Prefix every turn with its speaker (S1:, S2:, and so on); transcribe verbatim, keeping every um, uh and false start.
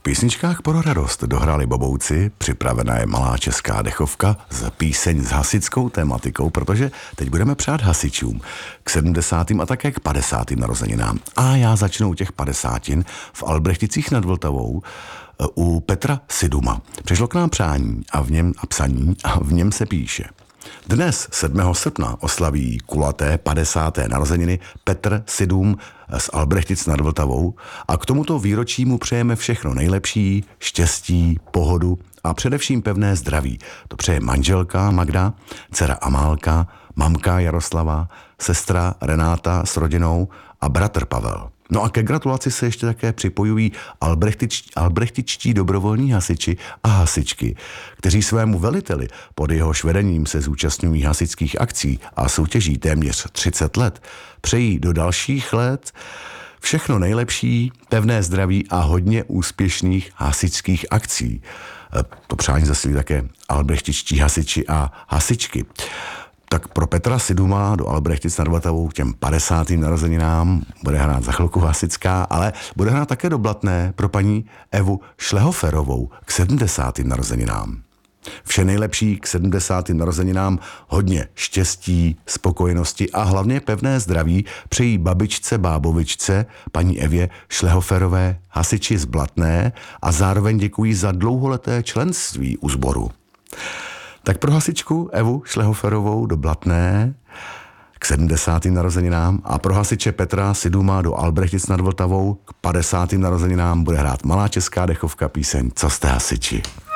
S1: písničkách pro radost dohráli Bobouci, připravená je malá česká dechovka z píseň s hasickou tematikou, protože teď budeme přát hasičům k sedmdesátým a také k padesátým narozeninám. A já začnu u těch padesátin v Albrechticích nad Vltavou u Petra Siduma. Přišlo k nám přání a v něm a psaní a v něm se píše: Dnes, sedmého srpna, oslaví kulaté padesáté narozeniny Petr Sidum z Albrechtic nad Vltavou a k tomuto výročí mu přejeme všechno nejlepší, štěstí, pohodu a především pevné zdraví. To přeje manželka Magda, dcera Amálka, mamka Jaroslava, sestra Renáta s rodinou a bratr Pavel. No a ke gratulaci se ještě také připojují albrechtič, albrechtičtí dobrovolní hasiči a hasičky, kteří svému veliteli pod jehož vedením se zúčastňují hasičských akcí a soutěží téměř třicet let, přejí do dalších let všechno nejlepší, pevné zdraví a hodně úspěšných hasičských akcí. To přání zaslí také albrechtičtí hasiči a hasičky. Tak pro Petra Siduma do Albrechtic nad Vltavou k těm padesátým narozeninám bude hrát za chvilku hasická, ale bude hrát také do Blatné pro paní Evu Šlehoferovou k sedmdesátým narozeninám. Vše nejlepší k sedmdesátým narozeninám, hodně štěstí, spokojenosti a hlavně pevné zdraví přejí babičce Bábovičce, paní Evě Šlehoferové, hasiči z Blatné a zároveň děkují za dlouholeté členství u sboru. Tak pro hasičku Evu Šlehoferovou do Blatné k sedmdesátým narozeninám a pro hasiče Petra Siduma do Albrechtic nad Vltavou k padesátým narozeninám bude hrát malá česká dechovka píseň Co jste hasiči.